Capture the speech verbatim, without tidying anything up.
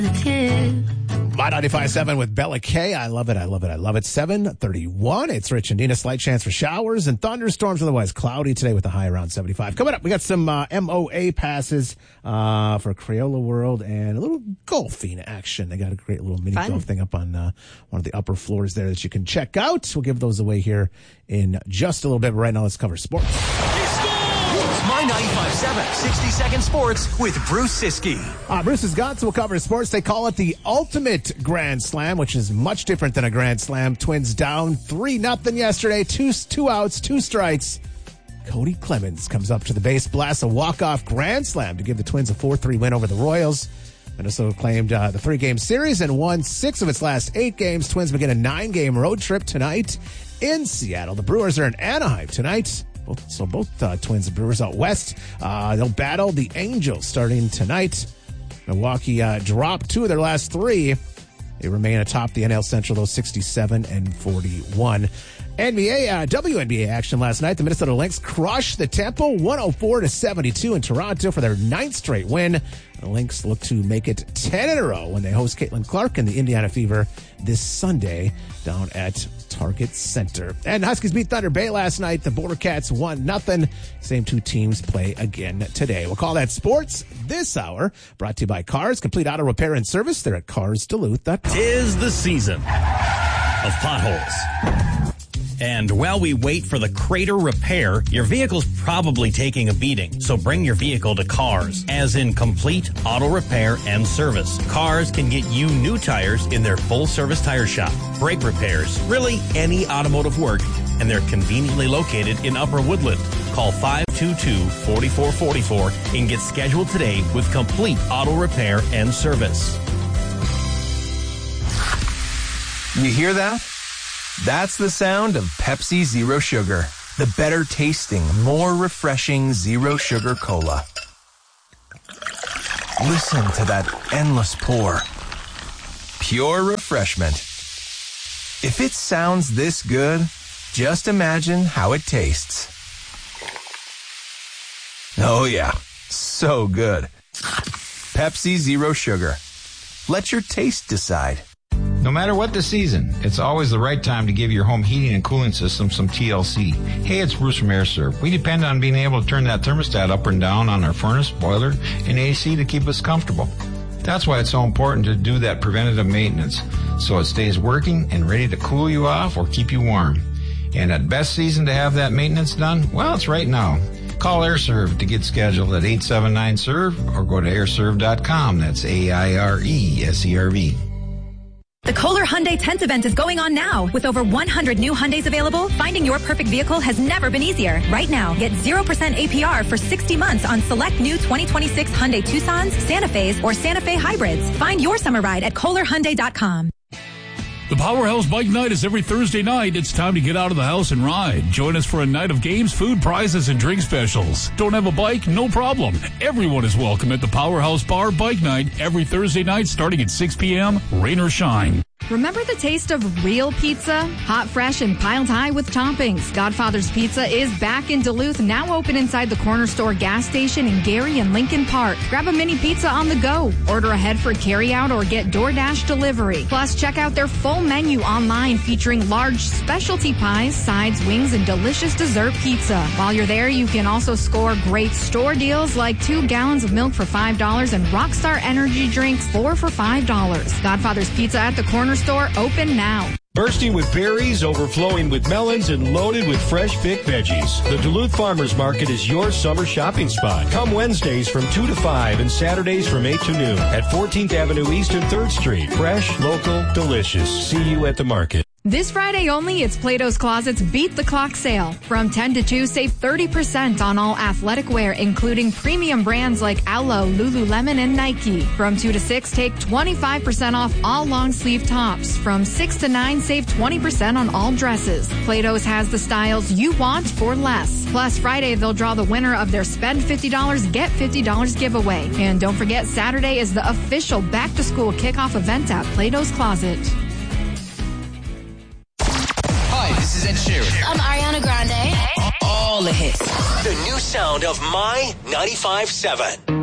My ninety-five point seven with Bella K. I love it. I love it. I love it. seven thirty-one. It's Rich and Dina. Slight chance for showers and thunderstorms. Otherwise cloudy today with a high around seventy-five. Coming up, we got some uh, M O A passes uh, for Crayola World and a little golfing action. They got a great little mini Fun. golf thing up on uh, one of the upper floors there that you can check out. We'll give those away here in just a little bit. But right now, let's cover sports. It's My ninety-five point seven sixty second Sports with Bruce Siskey. Uh, Bruce has got, so we'll cover sports. They call it the ultimate Grand Slam, which is much different than a Grand Slam. Twins down three nothing yesterday. Two, two outs, two strikes. Cody Clemens comes up to the base, blasts a walk-off Grand Slam to give the Twins a four three win over the Royals. Minnesota claimed uh, the three-game series and won six of its last eight games. Twins begin a nine-game road trip tonight in Seattle. The Brewers are in Anaheim tonight. Both, so both uh, Twins and Brewers out west. Uh, they'll battle the Angels starting tonight. Milwaukee uh, dropped two of their last three. They remain atop the N L Central, though, sixty-seven and forty-one. N B A, uh, W N B A action last night. The Minnesota Lynx crushed the Temple one oh four to seventy-two in Toronto for their ninth straight win. The Lynx look to make it ten in a row when they host Caitlin Clark and the Indiana Fever this Sunday down at Target Center. And Huskies beat Thunder Bay last night. The Border Cats won nothing. Same two teams play again today. We'll call that sports this hour. Brought to you by Cars, complete auto repair and service. They're at cars duluth dot com. Tis the season of potholes. And while we wait for the crater repair, your vehicle's probably taking a beating. So bring your vehicle to Cars, as in complete auto repair and service. Cars can get you new tires in their full-service tire shop, brake repairs, really any automotive work, and they're conveniently located in Upper Woodland. Call five two two, four four four four and get scheduled today with complete auto repair and service. You hear that? That's the sound of Pepsi Zero Sugar, the better tasting, more refreshing Zero Sugar Cola. Listen to that endless pour. Pure refreshment. If it sounds this good, just imagine how it tastes. Oh yeah, so good. Pepsi Zero Sugar. Let your taste decide. No matter what the season, it's always the right time to give your home heating and cooling system some T L C. Hey, it's Bruce from AirServe. We depend on being able to turn that thermostat up and down on our furnace, boiler, and A C to keep us comfortable. That's why it's so important to do that preventative maintenance, so it stays working and ready to cool you off or keep you warm. And that best season to have that maintenance done? Well, it's right now. Call AirServe to get scheduled at eight seven nine serve or go to air serve dot com. That's A I R E S E R V. The Kohler Hyundai tenth event is going on now. With over one hundred new Hyundais available, finding your perfect vehicle has never been easier. Right now, get zero percent A P R for sixty months on select new twenty twenty-six Hyundai Tucsons, Santa Fe's, or Santa Fe hybrids. Find your summer ride at kohler hyundai dot com. The Powerhouse Bike Night is every Thursday night. It's time to get out of the house and ride. Join us for a night of games, food, prizes, and drink specials. Don't have a bike? No problem. Everyone is welcome at the Powerhouse Bar Bike Night every Thursday night starting at six p.m., rain or shine. Remember the taste of real pizza? Hot, fresh, and piled high with toppings. Godfather's Pizza is back in Duluth, now open inside the Corner Store gas station in Gary and Lincoln Park. Grab a mini pizza on the go. Order ahead for carryout or get DoorDash delivery. Plus, check out their full menu online featuring large specialty pies, sides, wings, and delicious dessert pizza. While you're there, you can also score great store deals like two gallons of milk for five dollars and Rockstar Energy drinks four for five dollars. Godfather's Pizza at the Corner Store, open now. Bursting with berries, overflowing with melons, and loaded with fresh picked veggies. The Duluth Farmers Market is your summer shopping spot. Come Wednesdays from two to five and Saturdays from eight to noon at fourteenth Avenue East and third Street. Fresh, local, delicious. See you at the market. This Friday only, it's Plato's Closet's Beat the Clock sale. From ten to two, save thirty percent on all athletic wear, including premium brands like Alo, Lululemon, and Nike. From two to six, take twenty-five percent off all long sleeve tops. From six to nine, save twenty percent on all dresses. Plato's has the styles you want for less. Plus, Friday, they'll draw the winner of their Spend fifty dollars, Get fifty dollars giveaway. And don't forget, Saturday is the official back-to-school kickoff event at Plato's Closet. This is Ed Sheeran. I'm Ariana Grande. All the hits. The new sound of My ninety-five point seven.